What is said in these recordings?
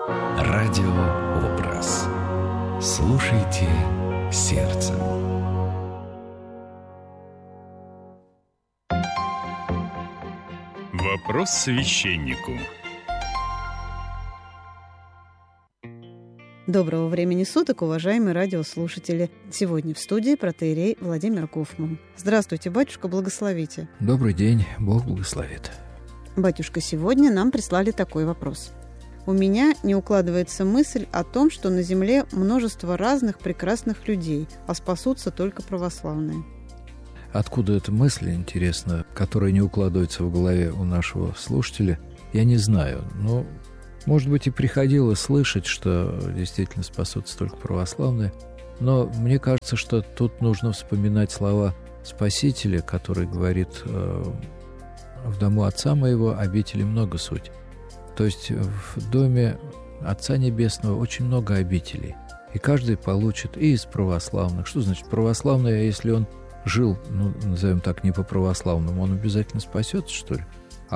Радиообраз. Слушайте сердцем. Вопрос священнику. Доброго времени суток, уважаемые радиослушатели. Сегодня в студии протоиерей Владимир Гофман. Здравствуйте, батюшка, благословите. Добрый день, Бог благословит. Батюшка, сегодня нам прислали такой вопрос. У меня не укладывается мысль о том, что на земле множество разных прекрасных людей, а спасутся только православные. Откуда эта мысль, интересно, которая не укладывается в голове у нашего слушателя, я не знаю. Но, может быть, и приходилось слышать, что действительно спасутся только православные. Но мне кажется, что тут нужно вспоминать слова Спасителя, который говорит: «В дому Отца моего обителей много суть». То есть в доме Отца Небесного очень много обителей. И каждый получит и из православных. Что значит православный, если он жил, назовем так, не по православному, он обязательно спасется, что ли?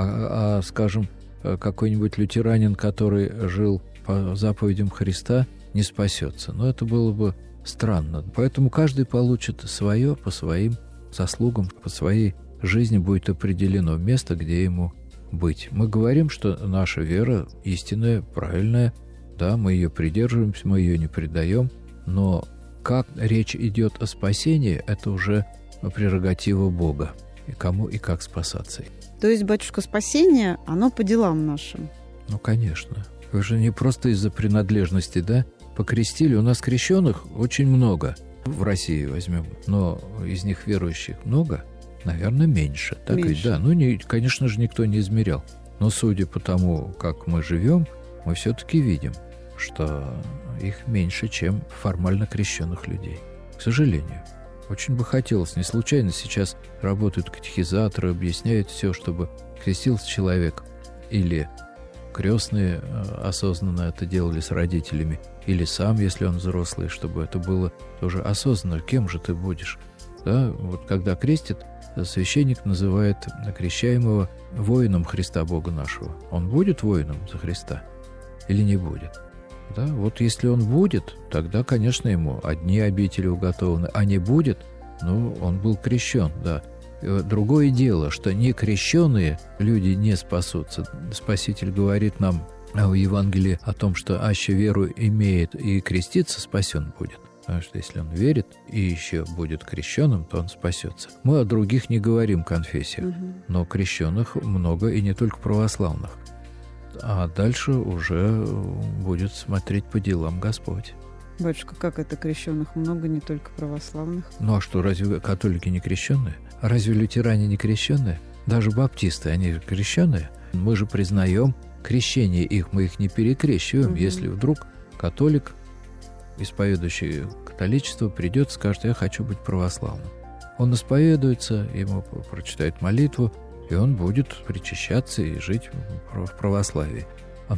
Скажем, какой-нибудь лютеранин, который жил по заповедям Христа, не спасется. Но это было бы странно. Поэтому каждый получит свое по своим заслугам, по своей жизни будет определено место, где ему быть. Мы говорим, что наша вера истинная, правильная, да, мы ее придерживаемся, мы ее не предаем, но как речь идет о спасении, это уже прерогатива Бога, и кому и как спасаться. То есть, батюшка, спасение, оно по делам нашим? Ну, конечно. Вы же не просто из-за принадлежности, да? Покрестили. У нас крещеных очень много в России возьмем, но из них верующих много? Наверное, меньше. Так ведь, да. Конечно же, никто не измерял. Но судя по тому, как мы живем, мы все-таки видим, что их меньше, чем формально крещенных людей. К сожалению. Очень бы хотелось. Не случайно сейчас работают катехизаторы, объясняют все, чтобы крестился человек. Или крестные осознанно это делали с родителями. Или сам, если он взрослый, чтобы это было тоже осознанно. Кем же ты будешь? Да? Вот когда крестит, священник называет крещаемого воином Христа Бога нашего. Он будет воином за Христа или не будет? Да? Вот если он будет, тогда, конечно, ему одни обители уготованы, а не будет, он был крещен, да. Другое дело, что некрещенные люди не спасутся. Спаситель говорит нам в Евангелии о том, что аще веру имеет и креститься, спасен будет. Потому что если он верит и еще будет крещенным, то он спасется. Мы о других не говорим конфессиях, но крещенных много, и не только православных. А дальше уже будет смотреть по делам Господь. Батюшка, как это крещенных много, не только православных? А что, разве католики не крещенные? Разве лютеране не крещенные? Даже баптисты, они же крещенные. Мы же признаем крещение их, мы их не перекрещиваем. Если вдруг католик, исповедующий католичество, придет и скажет: я хочу быть православным. Он исповедуется, ему прочитает молитву, и он будет причащаться и жить в православии.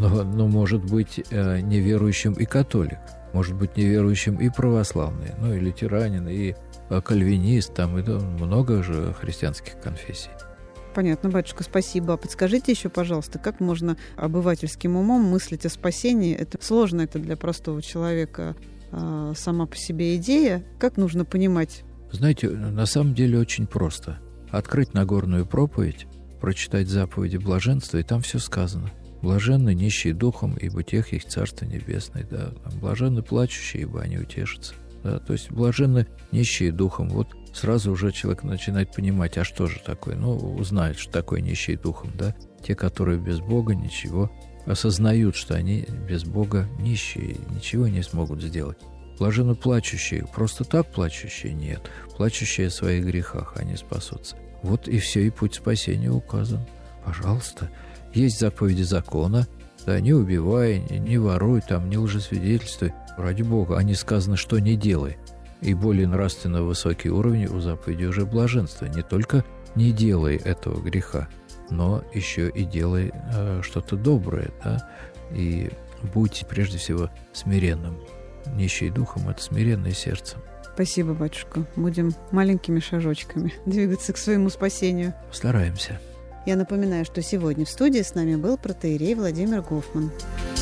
Но может быть неверующим и католик, может быть неверующим и православный, и лютеранин, и кальвинист, там и много же христианских конфессий. Понятно, батюшка, спасибо. А подскажите еще, пожалуйста, как можно обывательским умом мыслить о спасении? Это сложно, это для простого человека сама по себе идея. Как нужно понимать? Знаете, на самом деле очень просто. Открыть Нагорную проповедь, прочитать заповеди блаженства, и там все сказано. Блаженны нищие духом, ибо тех их Царство Небесное. Да. Блаженны плачущие, ибо они утешатся. Да. То есть блаженны нищие духом. Вот сразу уже человек начинает понимать, а что же такое? Узнает, что такое нищие духом. Да. Те, которые без Бога ничего, осознают, что они без Бога нищие, ничего не смогут сделать. Блаженны плачущие. Просто так плачущие? Нет. Плачущие о своих грехах, они спасутся. Вот и все, и путь спасения указан. Пожалуйста. Есть заповеди закона. Да, не убивай, не воруй, не лжесвидетельствуй. Ради Бога, они сказаны, что не делай. И более нравственно высокий уровень у заповеди уже блаженства. Не только не делай этого греха, но еще и делай что-то доброе. Да? И будь прежде всего смиренным. Нищий духом – это смиренное сердцем. Спасибо, батюшка. Будем маленькими шажочками двигаться к своему спасению. Стараемся. Я напоминаю, что сегодня в студии с нами был протоиерей Владимир Гофман.